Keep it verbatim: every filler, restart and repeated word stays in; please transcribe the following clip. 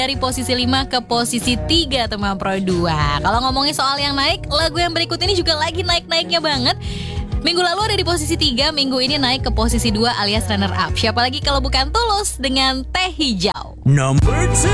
dari posisi lima ke posisi tiga teman Pro dua. Kalau ngomongin soal yang naik, lagu yang berikut ini juga lagi naik-naiknya banget. Minggu lalu ada di posisi tiga, minggu ini naik ke posisi dua alias runner up. Siapa lagi kalau bukan Tulus dengan Teh Hijau. Number two.